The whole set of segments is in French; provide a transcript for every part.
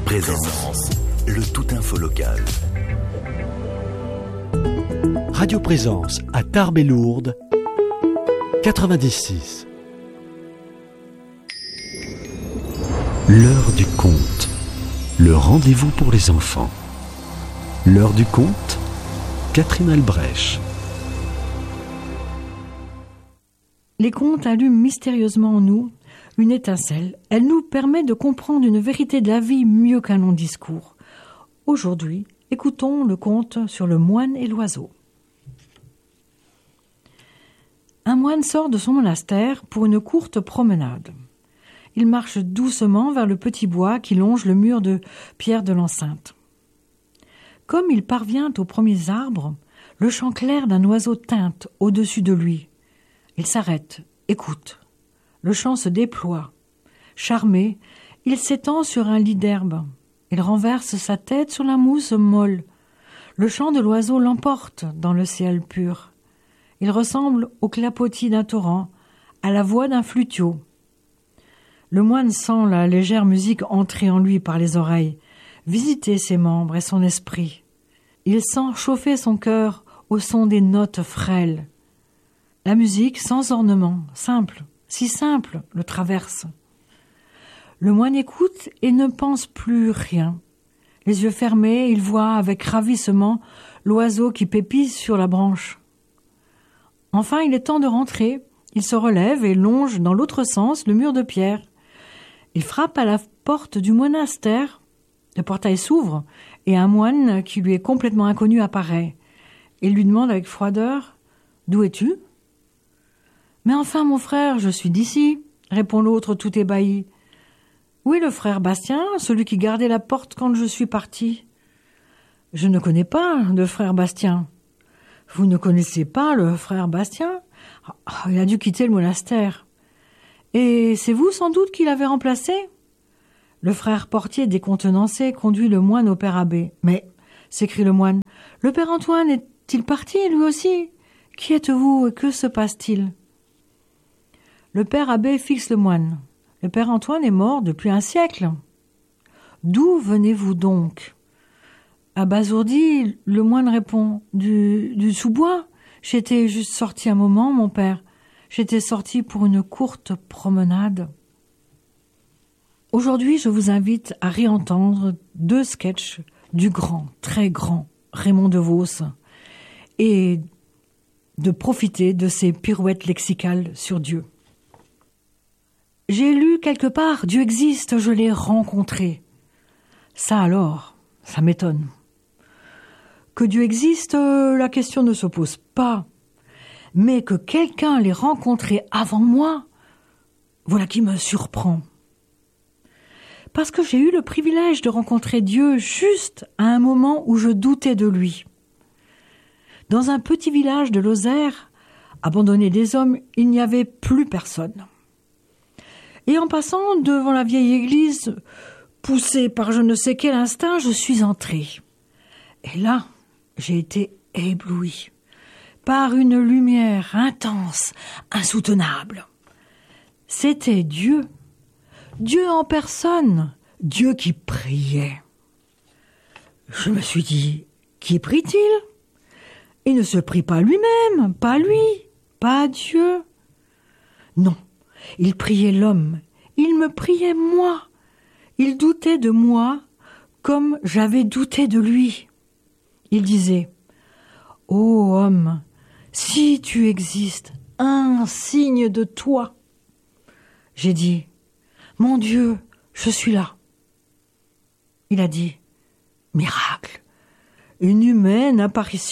Présence, le tout info local. Radio Présence à Tarbes et Lourdes, 96. L'heure du conte, le rendez-vous pour les enfants. L'heure du conte, Catherine Albrecht. Les contes allument mystérieusement en nous une étincelle. Elle nous permet de comprendre une vérité de la vie mieux qu'un long discours. Aujourd'hui, écoutons le conte sur le moine et l'oiseau. Un moine sort de son monastère pour une courte promenade. Il marche doucement vers le petit bois qui longe le mur de pierre de l'enceinte. Comme il parvient aux premiers arbres, le chant clair d'un oiseau tinte au-dessus de lui. Il s'arrête, écoute. Le chant se déploie. Charmé, il s'étend sur un lit d'herbe. Il renverse sa tête sur la mousse molle. Le chant de l'oiseau l'emporte dans le ciel pur. Il ressemble au clapotis d'un torrent, à la voix d'un flutiau. Le moine sent la légère musique entrer en lui par les oreilles, visiter ses membres et son esprit. Il sent chauffer son cœur au son des notes frêles. La musique, sans ornement, simple, si simple, le traverse. Le moine écoute et ne pense plus rien. Les yeux fermés, il voit avec ravissement l'oiseau qui pépise sur la branche. Enfin, il est temps de rentrer. Il se relève et longe dans l'autre sens le mur de pierre. Il frappe à la porte du monastère. Le portail s'ouvre et un moine qui lui est complètement inconnu apparaît. Il lui demande avec froideur « D'où es-tu » ? « Mais enfin, mon frère, je suis d'ici, » répond l'autre tout ébahi. « Oui, le frère Bastien, celui qui gardait la porte quand je suis parti. »« Je ne connais pas de frère Bastien. »« Vous ne connaissez pas le frère Bastien ? Il a dû quitter le monastère. »« Et c'est vous sans doute qui l'avez remplacé ?» Le frère portier décontenancé conduit le moine au père abbé. « Mais, s'écrie le moine, le père Antoine est-il parti lui aussi ? Qui êtes-vous et que se passe-t-il ?» Le père abbé fixe le moine. Le père Antoine est mort depuis un siècle. D'où venez-vous donc ? Abasourdi, le moine répond. Du sous-bois. J'étais juste sorti un moment, mon père. J'étais sorti pour une courte promenade. Aujourd'hui, je vous invite à réentendre 2 sketchs du grand, très grand Raymond DeVos et de profiter de ses pirouettes lexicales sur Dieu. J'ai lu quelque part, Dieu existe, je l'ai rencontré. Ça alors, ça m'étonne. Que Dieu existe, la question ne se pose pas. Mais que quelqu'un l'ait rencontré avant moi, voilà qui me surprend. Parce que j'ai eu le privilège de rencontrer Dieu juste à un moment où je doutais de lui. Dans un petit village de Lozère, abandonné des hommes, il n'y avait plus personne. Et en passant devant la vieille église, poussée par je ne sais quel instinct, je suis entrée. Et là, j'ai été éblouie par une lumière intense, insoutenable. C'était Dieu, Dieu en personne, Dieu qui priait. Je me suis dit, qui prie-t-il ? Il ne se prie pas lui-même, pas lui, pas Dieu. Non. Il priait l'homme, il me priait moi. Il doutait de moi comme j'avais douté de lui. Il disait « Ô homme, si tu existes, un signe de toi. » J'ai dit « Mon Dieu, je suis là. » Il a dit « Miracle, une humaine apparition. »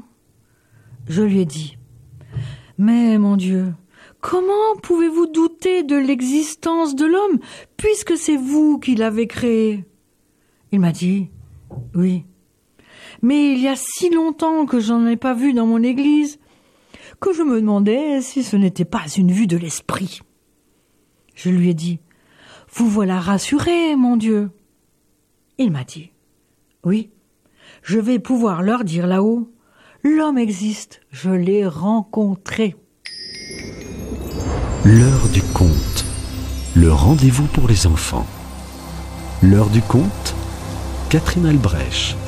Je lui ai dit « Mais mon Dieu, comment pouvez-vous douter de l'existence de l'homme, puisque c'est vous qui l'avez créé ?» Il m'a dit « Oui, mais il y a si longtemps que j'en ai pas vu dans mon église, que je me demandais si ce n'était pas une vue de l'esprit. » Je lui ai dit « Vous voilà rassuré, mon Dieu. » Il m'a dit « Oui, je vais pouvoir leur dire là-haut, l'homme existe, je l'ai rencontré. » L'heure du conte, le rendez-vous pour les enfants. L'heure du conte, Catherine Albrecht.